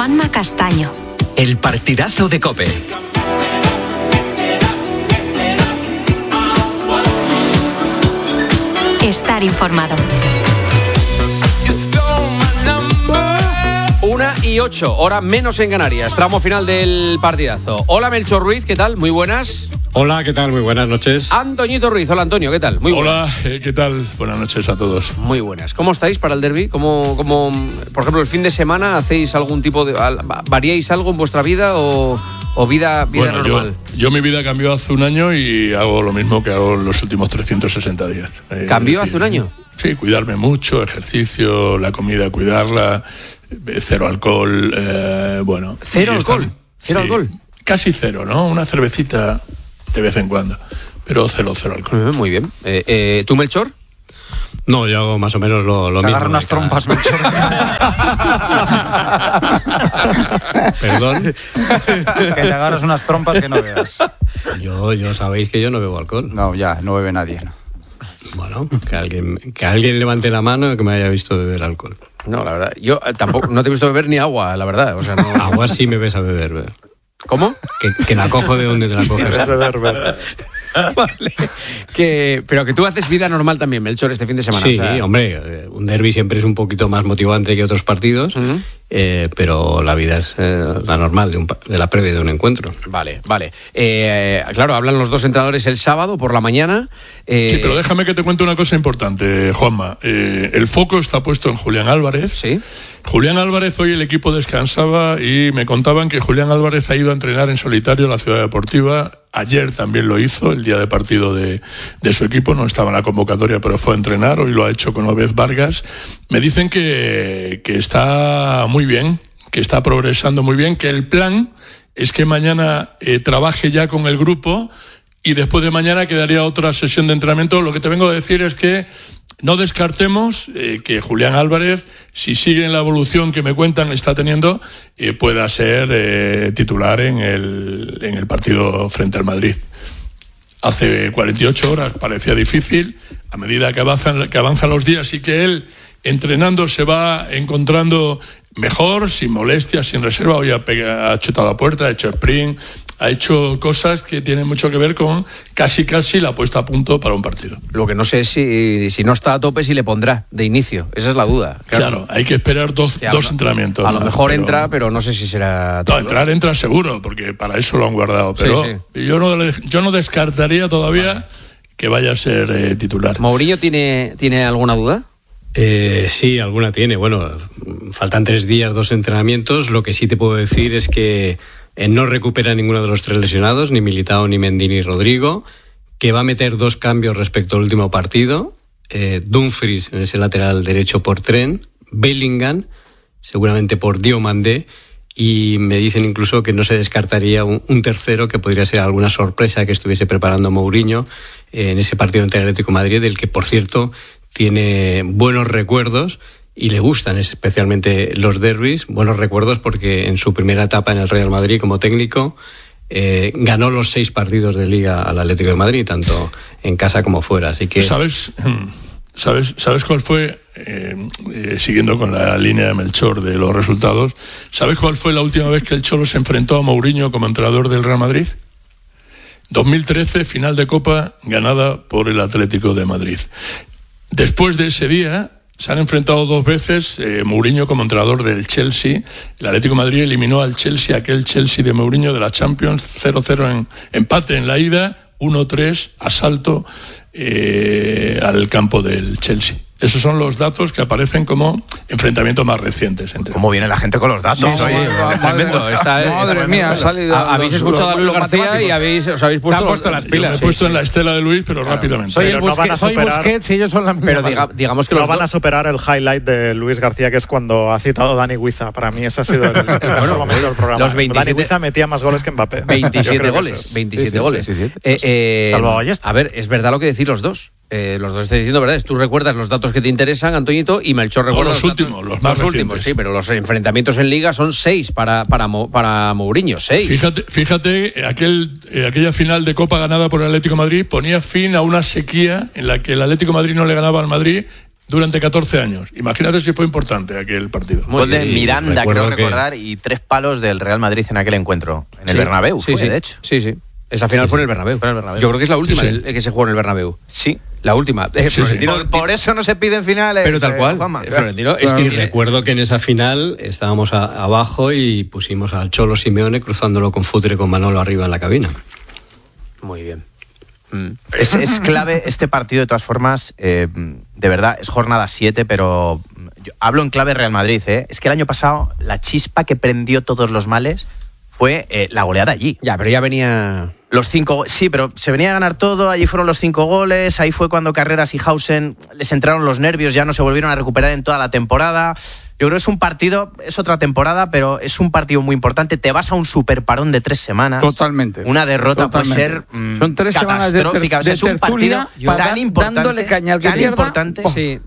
Juanma Castaño. El partidazo de COPE. Estar informado. 1:08, hora menos en Canarias, tramo final del partidazo. Hola Melchor Ruiz, ¿qué tal? Muy buenas. Hola, ¿qué tal? Muy buenas noches. Antoñito Ruiz, hola Antonio, ¿qué tal? Muy buenas. Hola, ¿qué tal? Buenas noches a todos. Muy buenas. ¿Cómo estáis para el derbi? ¿Cómo, por ejemplo, el fin de semana hacéis algún tipo de... ¿Variáis algo en vuestra vida o vida bueno, normal? Yo mi vida cambió hace un año y hago lo mismo que hago en los últimos 360 días. ¿Cambió hace un año? Sí, cuidarme mucho, ejercicio, la comida, cuidarla, cero alcohol, bueno. ¿Cero alcohol? ¿Cero alcohol? Casi cero, ¿no? Una cervecita de vez en cuando, pero cero alcohol. Muy bien. ¿Tú, Melchor? No, yo hago más o menos lo mismo. Agarra unas trompas, Melchor. Perdón. Que te agarras unas trompas que no veas. Yo sabéis que yo no bebo alcohol. No, ya, no bebe nadie, ¿no? Bueno, que alguien levante la mano que me haya visto beber alcohol. No, la verdad, yo tampoco, no te he visto beber ni agua, la verdad. O sea, no... Agua sí me ves a beber. ¿Cómo? Que la cojo de donde te la coges. Vale. Pero que tú haces vida normal también, Melchor, este fin de semana. Sí, o sea... hombre, un derbi siempre es un poquito más motivante que otros partidos, pero la vida es la normal de la previa de un encuentro. Vale. Claro, hablan los dos entrenadores el sábado por la mañana. Sí, pero déjame que te cuente una cosa importante, Juanma. El foco está puesto en Julián Álvarez. Sí. Julián Álvarez, hoy el equipo descansaba y me contaban que Julián Álvarez ha ido a entrenar en solitario a la Ciudad Deportiva. Ayer también lo hizo, el día de partido de su equipo, no estaba en la convocatoria, pero fue a entrenar, hoy lo ha hecho con Obed Vargas. Me dicen que está muy bien, que está progresando muy bien, que el plan es que mañana trabaje ya con el grupo y después de mañana quedaría otra sesión de entrenamiento. Lo que te vengo a decir es que no descartemos que Julián Álvarez, si sigue en la evolución que me cuentan está teniendo, pueda ser titular en el partido frente al Madrid. Hace 48 horas parecía difícil, a medida que avanzan los días y que él entrenando se va encontrando mejor, sin molestias, sin reserva. Hoy ha chutado a puerta, ha hecho sprint, ha hecho cosas que tienen mucho que ver con casi la puesta a punto para un partido. Lo que no sé es si no está a tope, si le pondrá de inicio. Esa es la duda. Claro, hay que esperar dos entrenamientos. A lo mejor entra, pero no sé si será... No, entra seguro, porque para eso lo han guardado. Pero sí. Yo no descartaría todavía que vaya a ser titular. ¿Mourinho tiene alguna duda? Sí, alguna tiene. Bueno, faltan 3 días, 2 entrenamientos. Lo que sí te puedo decir es que no recupera ninguno de los 3 lesionados, ni Militao, ni Mendy, ni Rodrigo, que va a meter 2 cambios respecto al último partido. Dumfries en ese lateral derecho por Trent, Bellingham seguramente por Diomandé, y me dicen incluso que no se descartaría un tercero que podría ser alguna sorpresa que estuviese preparando Mourinho en ese partido entre el Atlético de Madrid, del que por cierto tiene buenos recuerdos y le gustan especialmente los derbis. Buenos recuerdos porque en su primera etapa en el Real Madrid como técnico ganó los 6 partidos de Liga al Atlético de Madrid, tanto en casa como fuera. Así que ¿Sabes cuál fue, siguiendo con la línea de Melchor de los resultados, ¿sabes cuál fue la última vez que el Cholo se enfrentó a Mourinho como entrenador del Real Madrid? 2013, final de Copa ganada por el Atlético de Madrid. Después de ese día se han enfrentado 2 veces Mourinho como entrenador del Chelsea. El Atlético de Madrid eliminó al Chelsea, aquel Chelsea de Mourinho de la Champions, 0-0 en empate en la ida, 1-3 asalto al campo del Chelsea. Esos son los datos que aparecen como enfrentamientos más recientes. ¿Cómo viene la gente con los datos? Sí, es tremendo. Madre mía, ha salido. Habéis escuchado a Luis García y os habéis puesto las pilas. Me he puesto en la estela de Luis, pero rápidamente. Soy Busquets y ellos son la misma. Pero digamos que no van a superar el highlight de Luis García, que es cuando ha citado Dani Guiza. Para mí ese ha sido el mejor momento del programa. Dani Guiza metía más goles que Mbappé. 27 goles. 27 goles. Salvo Ballesta. A ver, es verdad lo que decís los dos. Los dos estoy diciendo verdades. Tú recuerdas los datos que te interesan, Antoñito, y Melchor recuerda los últimos, los más recientes. Sí, pero los enfrentamientos en Liga son 6 para Mourinho, 6. Fíjate, aquella final de Copa ganada por el Atlético de Madrid ponía fin a una sequía en la que el Atlético de Madrid no le ganaba al Madrid durante 14 años. Imagínate si fue importante aquel partido. Gol de Miranda, creo recordar, y 3 palos del Real Madrid en aquel encuentro. En el Bernabéu, de hecho. Sí. Esa final fue en el Bernabéu. Yo creo que es la última que se jugó en el Bernabéu. Sí. La última. Por eso no se piden finales. Pero tal cual. Florentino, y recuerdo que en esa final estábamos abajo y pusimos al Cholo Simeone cruzándolo con Futre con Manolo arriba en la cabina. Muy bien. Es clave este partido, de todas formas. De verdad, es jornada 7, pero yo hablo en clave Real Madrid. Es que el año pasado la chispa que prendió todos los males fue la goleada allí. Ya, pero ya venía... Los 5, sí, pero se venía a ganar todo, allí fueron los 5 goles, ahí fue cuando Carreras y Hausen les entraron los nervios, ya no se volvieron a recuperar en toda la temporada. Yo creo que es un partido, es otra temporada, pero es un partido muy importante. Te vas a un superparón de 3 semanas. Totalmente. Una derrota puede ser son 3 semanas de es un partido tan importante. Dándole caña al que tan importante. Sí.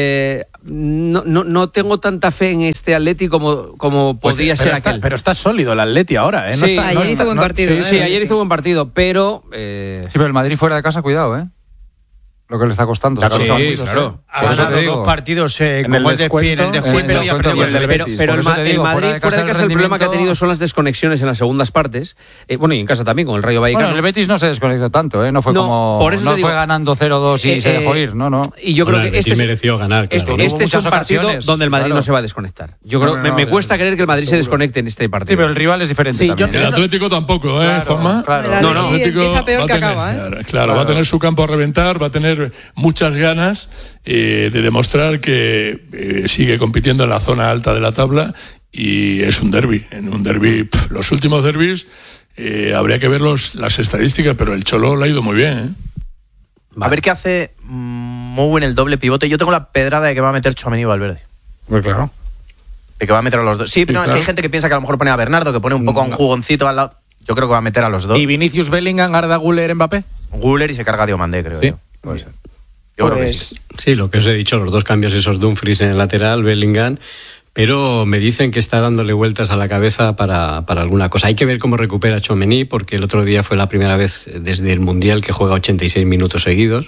No tengo tanta fe en este Atleti como podría ser aquel. Pero está sólido el Atleti ahora, ¿eh? Sí, ayer hizo buen partido. Sí, ayer hizo buen partido, pero... Sí, pero el Madrid fuera de casa, cuidado, ¿eh? Lo que le está costando. Sí, claro. Ha ganado 2 partidos como el descuento y ha perdido el Betis. Pero el Madrid fuera de casa el problema que ha tenido son las desconexiones en las segundas partes. Y en casa también, con el Rayo Vallecano. Bueno, el Betis no se desconectó tanto, ¿eh? No fue fue ganando 0-2 y se dejó ir, no. Y yo creo que este mereció ganar. Este es un partido donde el Madrid no se va a desconectar. Yo creo me cuesta creer que el Madrid se desconecte en este partido. Sí, pero el rival es diferente también. El Atlético tampoco, Juanma. No, el Atlético empieza peor que acaba, Claro, va a tener su campo a reventar, va a tener muchas ganas de demostrar que sigue compitiendo en la zona alta de la tabla, y es un derbi. En un derbi, los últimos derbis habría que ver las estadísticas, pero el Cholo le ha ido muy bien. A ver qué hace Mou en el doble pivote. Yo tengo la pedrada de que va a meter Tchouaméni y Valverde. Pues claro. De que va a meter a los dos. Sí, pero es que hay gente que piensa que a lo mejor pone a Bernardo, que pone un poco a un jugoncito al lado. Yo creo que va a meter a los dos. ¿Y Vinicius, Bellingham, Arda Güler, Mbappé? Güler, y se carga Diomandé, creo yo. Puede ser. Yo creo que sí. Sí, lo que os he dicho, los 2 cambios esos, Dumfries en el lateral, Bellingham, pero me dicen que está dándole vueltas a la cabeza para alguna cosa. Hay que ver cómo recupera Tchouaméni, porque el otro día fue la primera vez desde el Mundial que juega 86 minutos seguidos.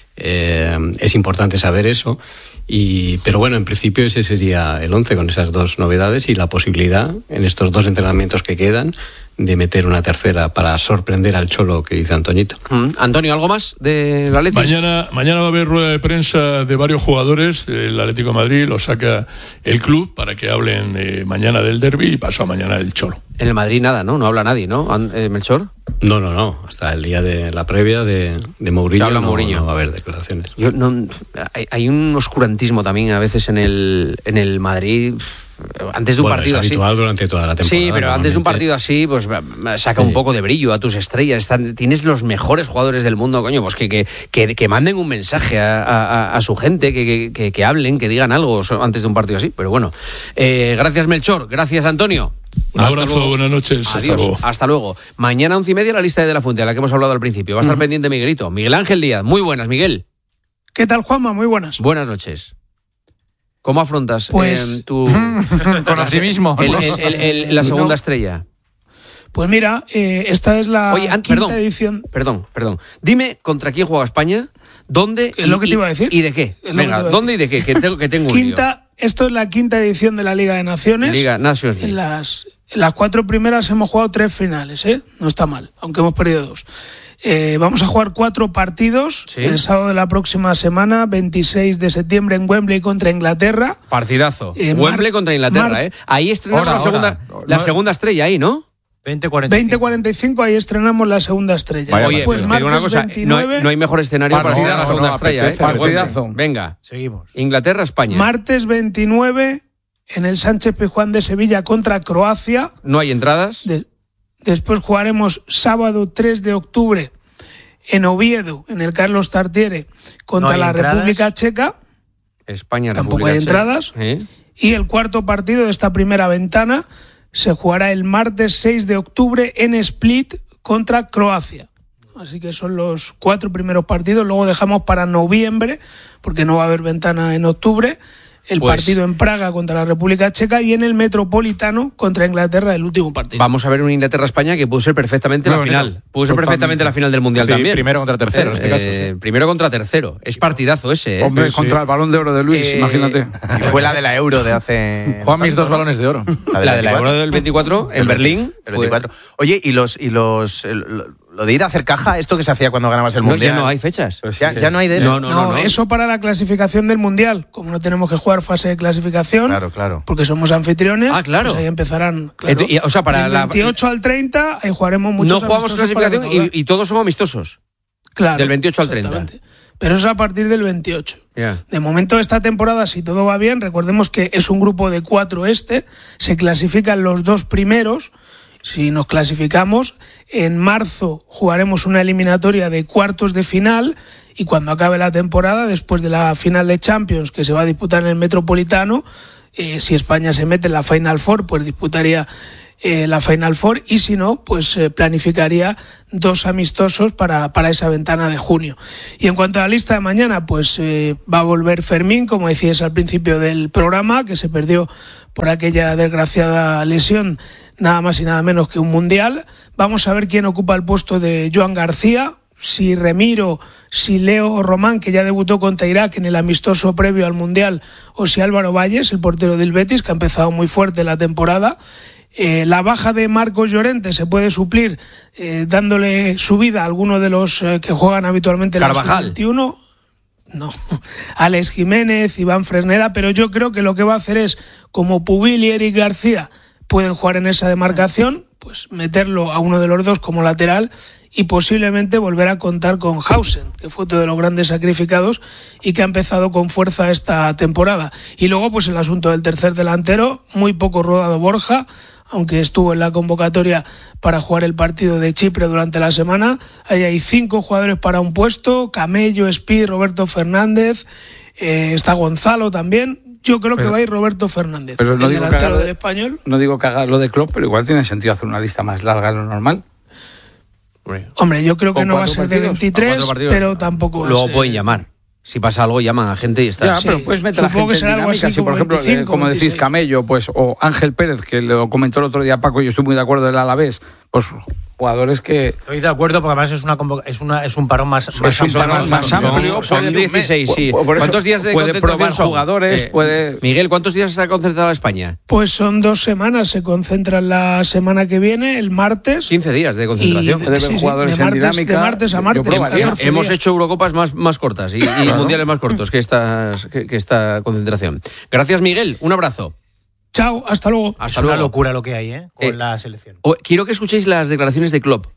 Es importante saber eso. Pero bueno, en principio ese sería el 11 con esas 2 novedades y la posibilidad en estos 2 entrenamientos que quedan de meter una tercera para sorprender al Cholo, que dice Antoñito. Antonio, ¿algo más del Atlético? Mañana va a haber rueda de prensa de varios jugadores del Atlético de Madrid, lo saca el club para que hablen mañana del derbi y pasado mañana del Cholo. En el Madrid nada, ¿no? No habla nadie, ¿no? Melchor. No. Hasta el día de la previa de Mourinho no va a haber declaraciones. Hay un oscurantismo también a veces en el Madrid. Antes de un partido es habitual así durante toda la temporada. Sí, pero antes de un partido así, pues saca un poco de brillo a tus estrellas. Tienes los mejores jugadores del mundo, coño, pues que manden un mensaje a su gente, que hablen, que digan algo antes de un partido así. Pero bueno, gracias Melchor, gracias Antonio. Un abrazo, buenas noches. Adiós, hasta luego. Mañana 11:30 la lista de la Fuente, a la que hemos hablado al principio. Va a estar pendiente Miguelito. Miguel Ángel Díaz, muy buenas, Miguel. ¿Qué tal, Juanma? Muy buenas. Buenas noches. ¿Cómo afrontas tu con optimismo la segunda estrella? Pues mira, esta es la quinta edición. Perdón. Dime contra quién juega España, dónde es lo que te iba a decir. ¿Y de qué? Venga, ¿dónde y de qué? Que tengo Esto es la quinta edición de la Liga de Naciones. Liga Nations League. En las 4 primeras hemos jugado 3 finales, No está mal, aunque hemos perdido 2. Vamos a jugar 4 partidos el sábado de la próxima semana, 26 de septiembre en Wembley contra Inglaterra. Partidazo. Wembley contra Inglaterra, Ahí estrenamos la segunda estrella ahí, ¿no? 20:45 ahí estrenamos la segunda estrella. Oye, pues martes una cosa, 29, no hay mejor escenario para la segunda estrella, Partidazo. Venga, seguimos. Inglaterra, España. Martes 29 en el Sánchez Pizjuán de Sevilla contra Croacia. No hay entradas. Después jugaremos sábado 3 de octubre en Oviedo, en el Carlos Tartiere, contra la República Checa. España, tampoco hay entradas. Y el cuarto partido de esta primera ventana se jugará el martes 6 de octubre en Split contra Croacia. Así que son los 4 primeros partidos. Luego dejamos para noviembre, porque no va a haber ventana en octubre, el partido en Praga contra la República Checa y en el Metropolitano contra Inglaterra el último partido. Vamos a ver un Inglaterra-España que pudo ser perfectamente la final. Pudo ser perfectamente la final del Mundial también. Primero contra tercero, en este caso. Sí. Primero contra tercero. Es partidazo ese. Hombre, contra el Balón de Oro de Luis, imagínate. Y fue la de la Euro de hace... Juegan mis 2 balones de oro. La de la Euro del 24 en Berlín. El 24. Oye, lo de ir a hacer caja, esto que se hacía cuando ganabas el Mundial. Ya no hay fechas. Ya no hay de eso. No, eso para la clasificación del Mundial. Como no tenemos que jugar fase de clasificación, claro. porque somos anfitriones, claro. Pues ahí empezarán. Claro. O sea, para del 28 al 30, ahí jugaremos muchos. No jugamos clasificación y todos son amistosos. Claro. Del 28 al 30. Pero eso es a partir del 28. Yeah. De momento, esta temporada, si todo va bien, recordemos que es un grupo de 4 se clasifican los 2 primeros. Si nos clasificamos, en marzo jugaremos una eliminatoria de cuartos de final y cuando acabe la temporada, después de la final de Champions que se va a disputar en el Metropolitano, si España se mete en la Final Four, pues disputaría la Final Four y si no, pues planificaría 2 amistosos para esa ventana de junio. Y en cuanto a la lista de mañana, pues va a volver Fermín, como decías al principio del programa, que se perdió por aquella desgraciada lesión, nada más y nada menos que un mundial. Vamos a ver quién ocupa el puesto de Joan García, si Remiro, si Leo Román, que ya debutó contra Irak en el amistoso previo al mundial, o si Álvaro Valles, el portero del Betis, que ha empezado muy fuerte la temporada. La baja de Marcos Llorente se puede suplir dándole subida a alguno de los que juegan habitualmente en la sub-21. No, Alex Jiménez, Iván Fresneda, pero yo creo que lo que va a hacer es, como Pubil y Eric García pueden jugar en esa demarcación, pues meterlo a uno de los dos como lateral y posiblemente volver a contar con Hausen, que fue otro de los grandes sacrificados y que ha empezado con fuerza esta temporada. Y luego pues el asunto del tercer delantero, muy poco rodado Borja, aunque estuvo en la convocatoria para jugar el partido de Chipre durante la semana. Ahí hay 5 jugadores para un puesto: Camello, Espí, Roberto Fernández, está Gonzalo también. Yo creo que va a ir Roberto Fernández, pero no el delantero del Español. No digo que haga lo de Klopp, pero igual tiene sentido hacer una lista más larga de lo normal. Hombre, yo creo que no va a ser de 23, pero tampoco va a ser... Luego pueden llamar. Si pasa algo, llaman a gente y está. Ya, pero puedes meter a gente que algo así, si por ejemplo, 25, como 26. Decís, Camello, pues, o Ángel Pérez, que lo comentó el otro día Paco, y yo estoy muy de acuerdo del Alavés, pues jugadores que... Estoy de acuerdo, porque además es un parón más amplio. Son 16, sí. ¿Cuántos días de puede probar son? Jugadores? Miguel, ¿cuántos días se ha concentrado España? Pues son 2 semanas. Se concentran la semana que viene, el martes. 15 días de concentración. Jugadores de martes a martes. Hemos hecho Eurocopas más cortas y mundiales más cortos que esta concentración. Gracias, Miguel. Un abrazo. Chao, hasta luego. Es una locura lo que hay, con la selección. Quiero que escuchéis las declaraciones de Klopp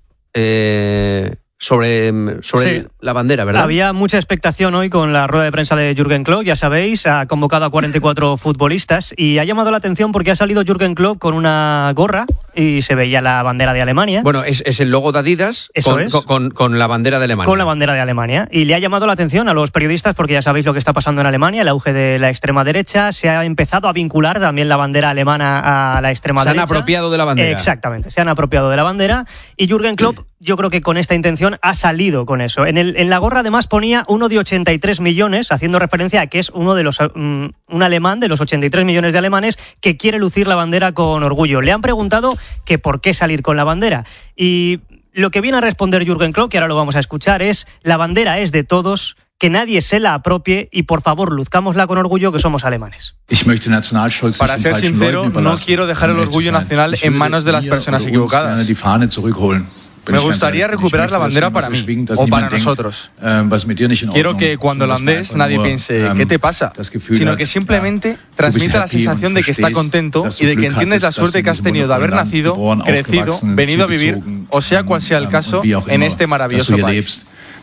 sobre la bandera, ¿verdad? Había mucha expectación hoy con la rueda de prensa de Jürgen Klopp, ya sabéis, ha convocado a 44 futbolistas y ha llamado la atención porque ha salido Jürgen Klopp con una gorra y se veía la bandera de Alemania. Bueno, es el logo de Adidas con la bandera de Alemania. Con la bandera de Alemania. Y le ha llamado la atención a los periodistas porque ya sabéis lo que está pasando en Alemania, el auge de la extrema derecha. Se ha empezado a vincular también la bandera alemana a la extrema derecha. Se han apropiado de la bandera. Exactamente, se han apropiado de la bandera. Y Jürgen Klopp, yo creo que con esta intención ha salido con eso. En la gorra además ponía uno de 83 millones, haciendo referencia a que es uno de los un alemán de los 83 millones de alemanes que quiere lucir la bandera con orgullo. Le han preguntado que por qué salir con la bandera. Y lo que viene a responder Jürgen Klopp, que ahora lo vamos a escuchar, es: la bandera es de todos, que nadie se la apropie y por favor luzcámosla con orgullo, que somos alemanes. Para ser sincero, no quiero dejar el orgullo nacional en manos de las personas equivocadas. Me gustaría recuperar la bandera para mí, o para nosotros. Quiero que cuando holandés nadie piense ¿qué te pasa?, sino que simplemente transmita la sensación de que está contento y de que entiendes la suerte que has tenido de haber nacido, crecido, venido a vivir, o sea cual sea el caso, en este maravilloso país.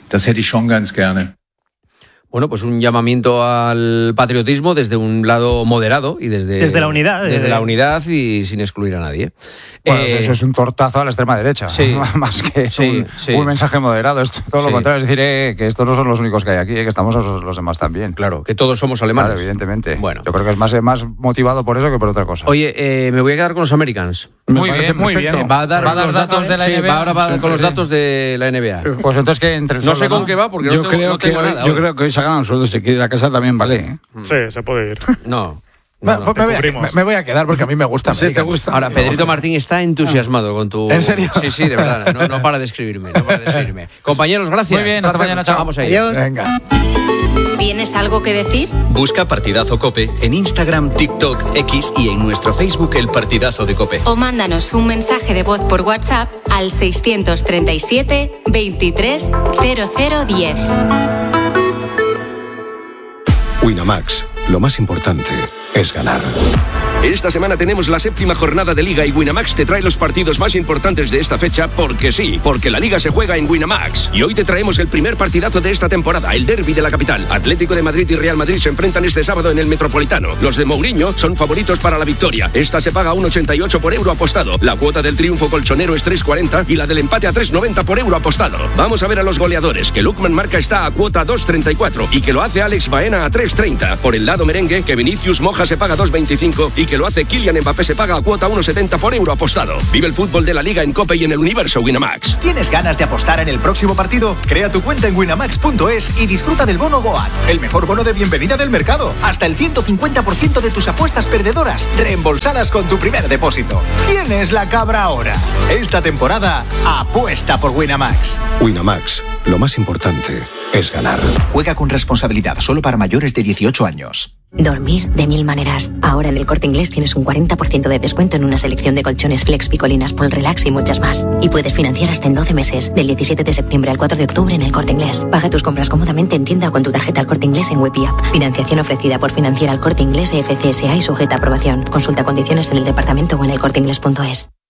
Bueno, pues un llamamiento al patriotismo desde un lado moderado y desde la unidad. Desde la unidad y sin excluir a nadie. Bueno, eso es un tortazo a la extrema derecha. Sí. Más que un mensaje moderado. Es todo lo contrario. Es decir, que estos no son los únicos que hay aquí, que estamos los demás también. Claro, que todos somos alemanes. Claro, evidentemente. Bueno. Yo creo que es más motivado por eso que por otra cosa. Oye, me voy a quedar con los Americans. Muy bien. Va a dar los datos de la NBA. Ahora va con los datos de la NBA. Pues entonces que entre el No sé con qué va, porque no tengo nada. Yo creo que hoy se ha ganado un sueldo. Si quiere ir a casa también vale. Sí, se puede ir. No. Me voy a quedar porque a mí me gusta. Sí, te gusta. Ahora, Pedrito Martín está entusiasmado con tu... ¿En serio? Sí, de verdad. No para de escribirme. Compañeros, gracias. Muy bien, hasta mañana, chao. Vamos ahí. Adiós. Venga. ¿Tienes algo que decir? Busca Partidazo COPE en Instagram, TikTok, X y en nuestro Facebook El Partidazo de COPE. O mándanos un mensaje de voz por WhatsApp al 637 23 0010. Winamax, lo más importante es ganar. Esta semana tenemos la 7ª jornada de Liga y Winamax te trae los partidos más importantes de esta fecha porque sí, porque la Liga se juega en Winamax. Y hoy te traemos el primer partidazo de esta temporada, el derbi de la capital. Atlético de Madrid y Real Madrid se enfrentan este sábado en el Metropolitano. Los de Mourinho son favoritos para la victoria. Esta se paga a 1,88 por euro apostado. La cuota del triunfo colchonero es 3,40 y la del empate a 3,90 por euro apostado. Vamos a ver a los goleadores, que Lukman Marca está a cuota 2,34 y que lo hace Alex Baena a 3,30. Por el lado merengue, que Vinicius Moja se paga 2,25 y que lo hace Kylian Mbappé se paga a cuota 1,70 por euro apostado. Vive el fútbol de la Liga en COPE y en el universo Winamax. ¿Tienes ganas de apostar en el próximo partido? Crea tu cuenta en winamax.es y disfruta del bono Goat, el mejor bono de bienvenida del mercado. Hasta el 150% de tus apuestas perdedoras reembolsadas con tu primer depósito. ¿Quién es la cabra ahora? Esta temporada apuesta por Winamax. Winamax, lo más importante es ganar. Juega con responsabilidad, solo para mayores de 18 años. Dormir de mil maneras. Ahora en el Corte Inglés tienes un 40% de descuento en una selección de colchones Flex, Picolinas, Pol Relax y muchas más. Y puedes financiar hasta en 12 meses, del 17 de septiembre al 4 de octubre en el Corte Inglés. Paga tus compras cómodamente en tienda o con tu tarjeta al Corte Inglés en Web y App. Financiación ofrecida por Financiera al Corte Inglés FCSA y sujeta a aprobación. Consulta condiciones en el departamento o en elcorteinglés.es.